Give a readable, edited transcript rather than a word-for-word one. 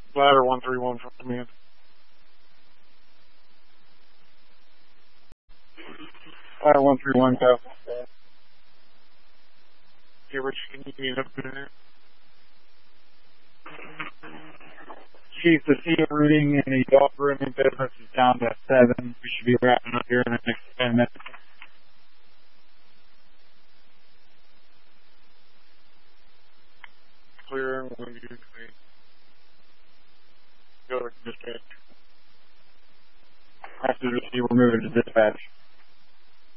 Ladder 131 from command. Ladder 131, go. Okay, Rich, can you get up there? Chief, the sea routing and the dog grooming business is down to 7. We should be wrapping up here in the next 10 minutes. Clear, 1, 2, 3. Go to dispatch. After the sea, we're moving to dispatch.